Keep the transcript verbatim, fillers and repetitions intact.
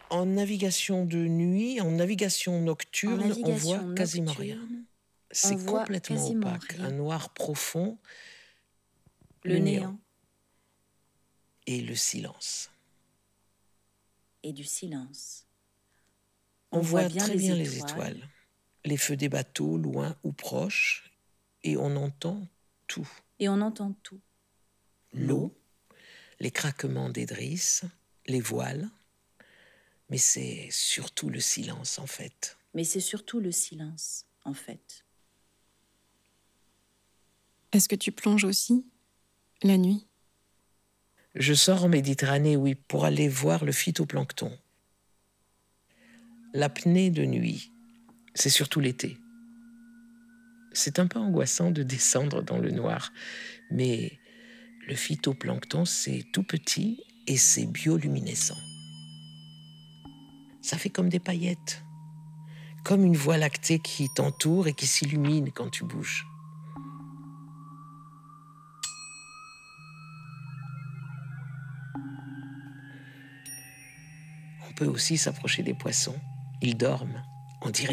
En navigation de nuit, en navigation En nocturne, on navigation voit quasiment rien. nocturne, C'est on voit complètement quasiment opaque, rien. un noir profond, Le néant et le silence. et du silence. On, On voit voit bien très les bien les étoiles. étoiles, les feux des bateaux, loin ou proches, et on entend tout. Et on entend tout. L'eau, les craquements des drisses, les voiles, mais c'est surtout le silence en fait. Mais c'est surtout le silence, en fait. Est-ce que tu plonges aussi, la nuit? Je sors en Méditerranée, oui, pour aller voir le phytoplancton. L'apnée de nuit, c'est surtout l'été. C'est un peu angoissant de descendre dans le noir, mais le phytoplancton, c'est tout petit et c'est bioluminescent. Ça fait comme des paillettes, comme une voie lactée qui t'entoure et qui s'illumine quand tu bouges. On peut aussi s'approcher des poissons. Ils dorment, on dirait